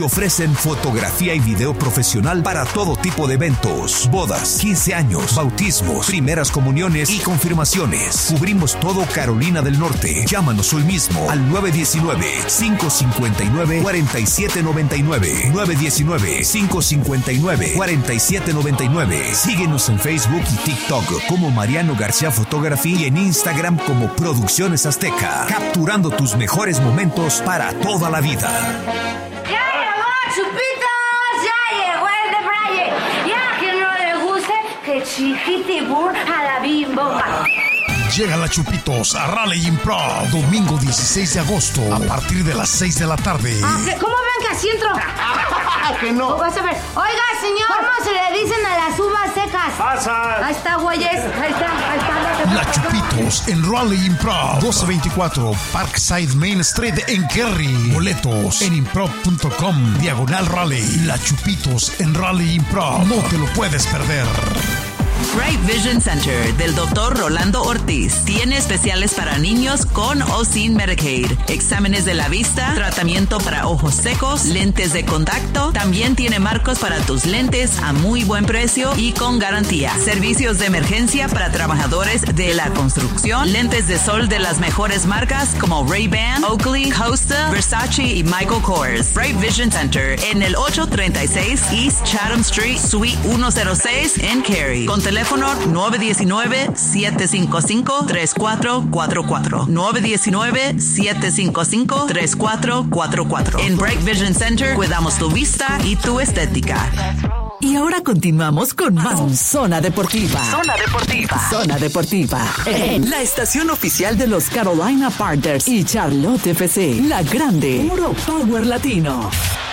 Ofrecen fotografía y video profesional para todo tipo de eventos, bodas, 15 años, bautismos, primeras comuniones y confirmaciones. Cubrimos todo Carolina del Norte. Llámanos hoy mismo al 919-559-4799. 919-559-4799. Síguenos en Facebook y TikTok como Mariano García Photography y en Instagram como Producciones Azteca. Capturando tus mejores momentos para toda la vida. ¡Chupitos! ¡Ya llegó el de Braille! Ya que no le guste, que chiquitibur a la bimbo. Llega la Chupitos a Raleigh Improv, domingo 16 de agosto, a partir de las 6 de la tarde. ¿Cómo ven que así entro? Que no. Vas a ver. Oiga, señor, ¿cómo se le dicen a las uvas secas? Pasas. Ahí está, güeyes. Ahí está. La Chupitos en Raleigh Improv, 1224 Parkside Main Street en Kerry. Boletos en improv.com, /Raleigh. La Chupitos en Raleigh Improv. No te lo puedes perder. Bright Vision Center del Dr. Rolando Ortiz tiene especiales para niños con o sin Medicaid, exámenes de la vista, tratamiento para ojos secos, lentes de contacto, también tiene marcos para tus lentes a muy buen precio y con garantía, servicios de emergencia para trabajadores de la construcción, lentes de sol de las mejores marcas como Ray-Ban, Oakley, Costa, Versace y Michael Kors. Bright Vision Center en el 836 East Chatham Street, Suite 106 en Cary, con teléfono 919-755-3444. 919-755-3444. En Bright Vision Center cuidamos tu vista y tu estética. Y ahora continuamos con más Zona Deportiva. Zona Deportiva. Zona Deportiva. En la estación oficial de los Carolina Panthers y Charlotte FC. La grande. Puro Power Latino.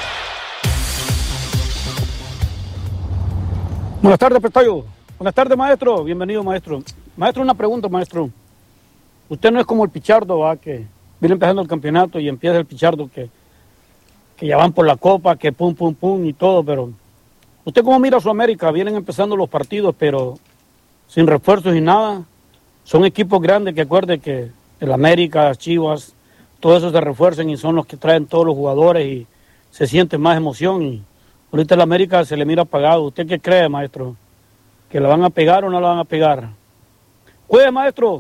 Buenas tardes, Pestayo. Buenas tardes, maestro. Bienvenido, maestro. Maestro, una pregunta, maestro. Usted no es como el Pichardo, ¿va? Que viene empezando el campeonato y empieza el Pichardo que ya van por la copa, que pum, pum, pum y todo, pero ¿usted cómo mira a su América? Vienen empezando los partidos, pero sin refuerzos y nada. Son equipos grandes que acuerde que el América, Chivas, todo eso se refuerzan y son los que traen todos los jugadores y se siente más emoción. Y ahorita el América se le mira apagado. ¿Usted qué cree, maestro? ¿Que la van a pegar o no la van a pegar? Juegue, maestro.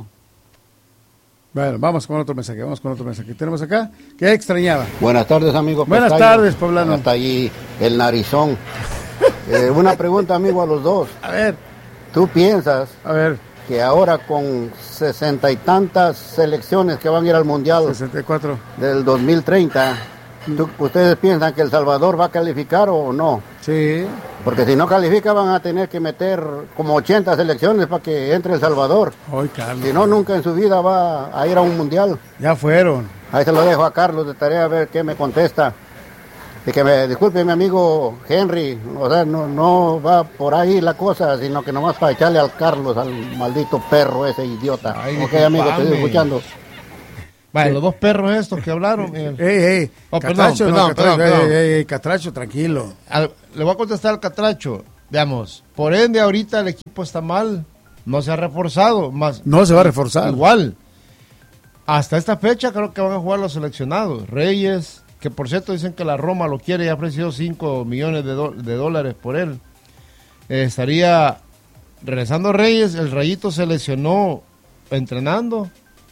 Bueno, vamos con otro mensaje. Tenemos acá, que extrañaba. Buenas tardes, amigo. Buenas tardes, poblano. Hasta allí el narizón. Una pregunta, amigo, a los dos. A ver. ¿Tú piensas que ahora con 60 y tantas selecciones que van a ir al Mundial 64 del 2030, ustedes piensan que El Salvador va a calificar o no? Sí. Porque si no califica van a tener que meter como 80 selecciones para que entre El Salvador. Ay, Carlos. Si no, nunca en su vida va a ir a un Mundial. Ya fueron. Ahí se lo dejo a Carlos de tarea a ver qué me contesta. Y que me disculpe mi amigo Henry, o sea, no va por ahí la cosa, sino que nomás para echarle al Carlos, al maldito perro ese idiota. Ay, ok, amigo, te estoy escuchando. Vale, los dos perros estos que hablaron. Catracho, perdón. Catracho, tranquilo. Le voy a contestar al Catracho. Veamos, por ende ahorita el equipo está mal, no se ha reforzado. No se va a reforzar. Igual, hasta esta fecha creo que van a jugar los seleccionados. Reyes, que por cierto dicen que la Roma lo quiere y ha ofrecido 5 millones de dólares por él. Estaría regresando Reyes, el Rayito se lesionó entrenando.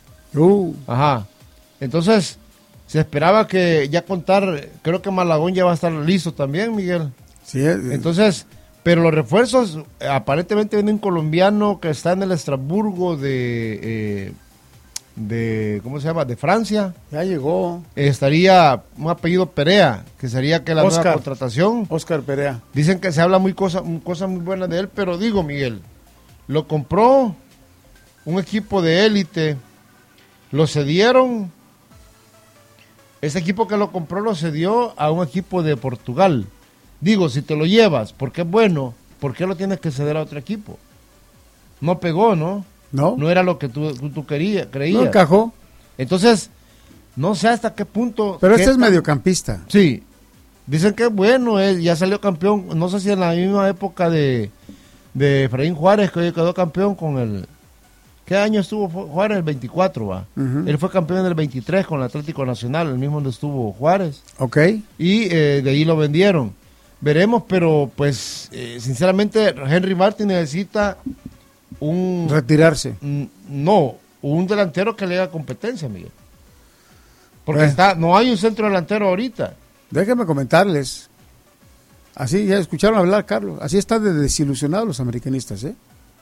Ajá. Entonces, se esperaba que ya contar, creo que Malagón ya va a estar listo también, Miguel. Sí. Entonces, pero los refuerzos, aparentemente viene un colombiano que está en el Estrasburgo de ¿cómo se llama? De Francia. Ya llegó. Estaría un apellido Perea, que sería que la Oscar, nueva contratación. Oscar Perea. Dicen que se habla cosas muy buenas de él, pero digo, Miguel, lo compró un equipo de élite. Lo cedieron, ese equipo que lo compró lo cedió a un equipo de Portugal. Digo, si te lo llevas porque es bueno, ¿por qué lo tienes que ceder a otro equipo? No pegó, ¿no? No era lo que tú creías. No encajó. Entonces, no sé hasta qué punto. Pero este es mediocampista. Sí, dicen que es bueno, él ya salió campeón, no sé si en la misma época de Efraín Juárez, que quedó campeón con ¿Qué año estuvo Juárez? El 24, va. Él fue campeón en el 23 con el Atlético Nacional, el mismo donde estuvo Juárez. Ok. Y de ahí lo vendieron. Veremos, pero pues sinceramente Henry Martin necesita un... Retirarse. No, un delantero que le haga competencia, Miguel. Porque no hay un centro delantero ahorita. Déjenme comentarles. Así, ya escucharon hablar, Carlos. Así están de desilusionados los americanistas, ¿eh?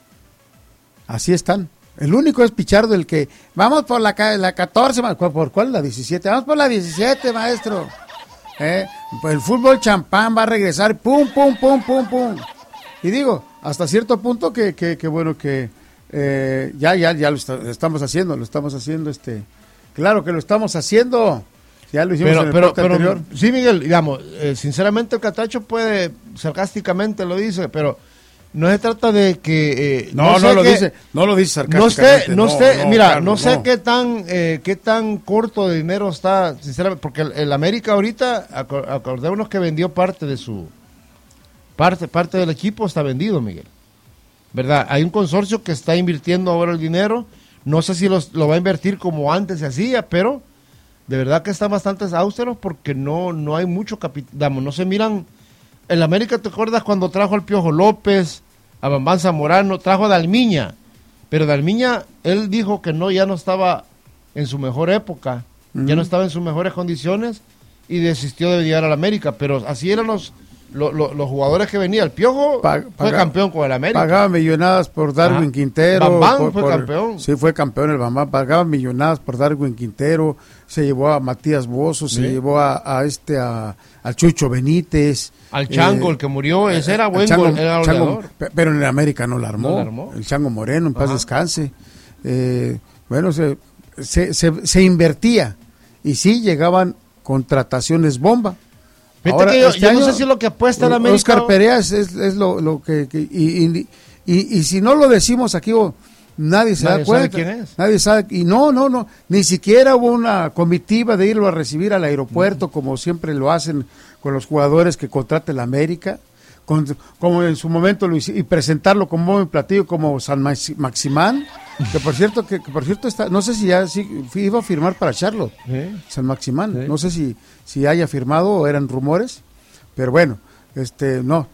Así están. El único es Pichardo, el que... Vamos por la 14, ¿por cuál? La 17. Vamos por la 17, maestro. Pues el fútbol champán va a regresar. Pum, pum, pum, pum, pum. Y digo, hasta cierto punto que bueno, que ya lo estamos haciendo, claro que lo estamos haciendo. Ya lo hicimos en el corte anterior. Sí, Miguel, digamos, sinceramente el Catacho puede, sarcásticamente lo dice, pero no se trata de que... no lo dice sarcásticamente. No sé qué tan corto de dinero está, sinceramente, porque el América ahorita, acordémonos que vendió parte de su... Parte del equipo está vendido, Miguel. ¿Verdad? Hay un consorcio que está invirtiendo ahora el dinero. No sé si lo va a invertir como antes se hacía, pero de verdad que están bastante austeros porque no hay mucho capital. No se miran. En América, ¿te acuerdas cuando trajo al Piojo López, a Bambán Zamorano, trajo a Dalmiña? Pero Dalmiña, él dijo que ya no estaba en su mejor época, ya no estaba en sus mejores condiciones y desistió de llegar a la América. Pero así eran los jugadores que venían. El Piojo fue campeón con el América. Pagaba millonadas por Darwin Quintero. Bambán fue campeón. Sí, fue campeón el Bambán. Pagaba millonadas por Darwin Quintero. Se llevó a Matías Bozo, se llevó al Chucho Benítez. Al Chango, el que murió, ese era buen goleador. Pero en el América no la armó. El Chango Moreno, en paz descanse. Bueno, se invertía. Y sí llegaban contrataciones bomba. Ahora, yo no sé si es lo que apuesta la América. Oscar Perea es lo que y si no lo decimos aquí, nadie se da cuenta. Sabe quién es. Nadie sabe. Y no, ni siquiera hubo una comitiva de irlo a recibir al aeropuerto, como siempre lo hacen con los jugadores que contrata la América, como en su momento lo hizo, y presentarlo como buen platillo, como San Maximán, que por cierto está, no sé si ya iba a firmar para Charlotte, San Maximán, no sé si haya firmado o eran rumores, pero bueno, es un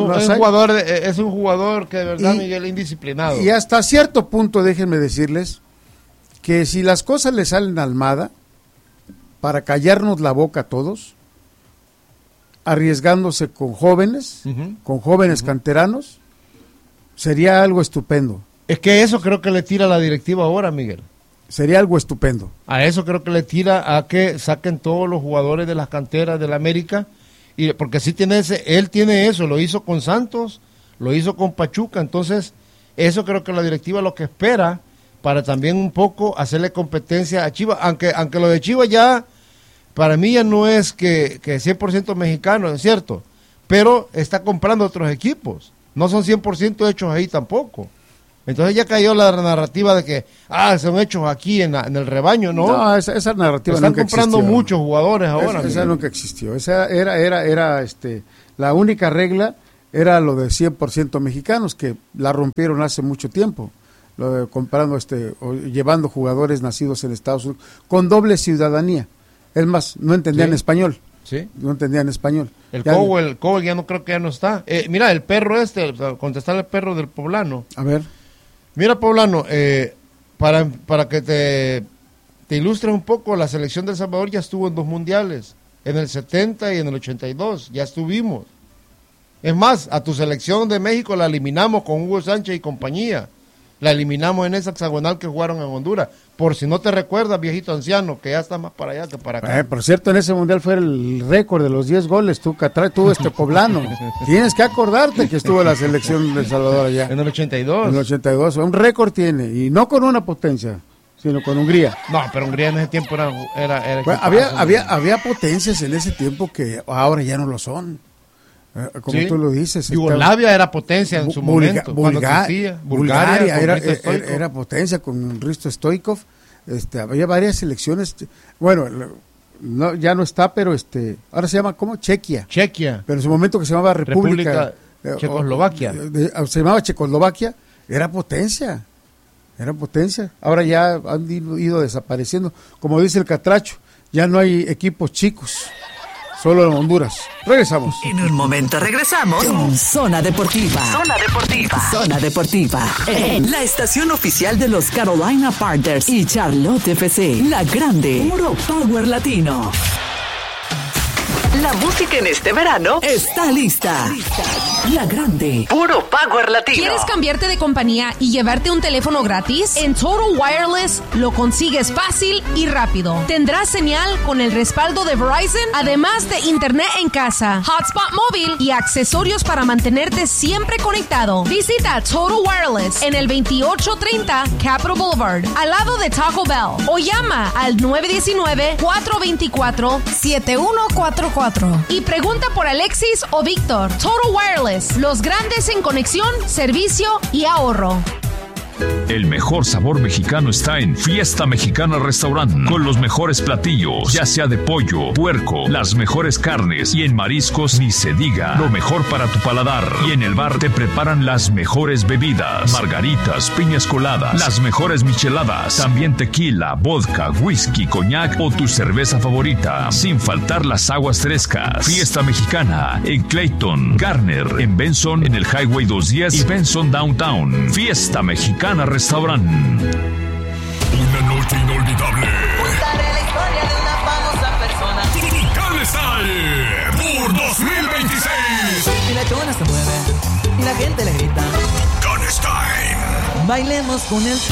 jugador que de verdad, Miguel, indisciplinado. Y hasta cierto punto, déjenme decirles que si las cosas le salen a Almada, para callarnos la boca a todos, arriesgándose con jóvenes canteranos, sería algo estupendo. Es que eso creo que le tira a la directiva ahora, Miguel. Sería algo estupendo. A eso creo que le tira a que saquen todos los jugadores de las canteras de la América, y porque sí él tiene eso, lo hizo con Santos, lo hizo con Pachuca, entonces eso creo que la directiva lo que espera para también un poco hacerle competencia a Chivas, aunque lo de Chivas ya, para mí ya no es que 100% mexicano, es cierto, pero está comprando otros equipos, no son 100% hechos ahí tampoco. Entonces ya cayó la narrativa de que son hechos aquí en el rebaño, ¿no? No, esa narrativa están nunca comprando existió. Muchos jugadores ahora. Esa nunca existió. Esa era la única regla era lo de 100% mexicanos, que la rompieron hace mucho tiempo, comprando o llevando jugadores nacidos en Estados Unidos con doble ciudadanía. Es más, no entendían español. Sí. No entendían español. El Cowell ya no creo que ya no está. Mira, el perro contestarle al perro del poblano. A ver. Mira, poblano, para que te ilustres un poco, la selección de El Salvador ya estuvo en 2 mundiales, en el 70 y en el 82, ya estuvimos. Es más, a tu selección de México la eliminamos con Hugo Sánchez y compañía. La eliminamos en esa hexagonal que jugaron en Honduras. Por si no te recuerdas, viejito anciano, que ya está más para allá que para acá. Por cierto, en ese mundial fue el récord de los 10 goles, tú poblano. Tienes que acordarte que estuvo la selección de El Salvador allá. En el 82. En el 82, un récord tiene, y no con una potencia, sino con Hungría. No, pero Hungría en ese tiempo era bueno, había potencias en ese tiempo que ahora ya no lo son. Como tú lo dices. Yugoslavia era potencia en su momento. Bulgaria era potencia con Risto Stoichkov. Había varias selecciones. Bueno, ya no está, pero ahora se llama ¿cómo? Chequia. Pero en su momento que se llamaba República Checoslovaquia. Se llamaba Checoslovaquia, era potencia. Era potencia. Ahora ya han ido desapareciendo. Como dice el Catracho, ya no hay equipos chicos. Solo en Honduras. Regresamos. En un momento regresamos con Zona Deportiva. Zona Deportiva. Zona Deportiva. En la estación oficial de los Carolina Panthers y Charlotte FC. La grande. Puro Power Latino. La música en este verano está lista. La grande. Puro Power Latino. ¿Quieres cambiarte de compañía y llevarte un teléfono gratis? En Total Wireless lo consigues fácil y rápido. Tendrás señal con el respaldo de Verizon, además de internet en casa, hotspot móvil y accesorios para mantenerte siempre conectado. Visita Total Wireless en el 2830 Capitol Boulevard, al lado de Taco Bell, o llama al 919-424-7144 y pregunta por Alexis o Víctor. Total Wireless, los grandes en conexión, servicio y ahorro. El mejor sabor mexicano está en Fiesta Mexicana Restaurant, con los mejores platillos, ya sea de pollo, puerco, las mejores carnes, y en mariscos ni se diga, lo mejor para tu paladar. Y en el bar te preparan las mejores bebidas, margaritas, piñas coladas, las mejores micheladas, también tequila, vodka, whisky, coñac o tu cerveza favorita, sin faltar las aguas frescas. Fiesta Mexicana en Clayton, Garner, en Benson, en el Highway 210 y Benson Downtown. Fiesta Mexicana Restaurant. Una noche inolvidable. Contaré la historia de una famosa persona. Cal Style por 2026. Y la chona se mueve y la gente le grita. Cal Style. Bailemos con el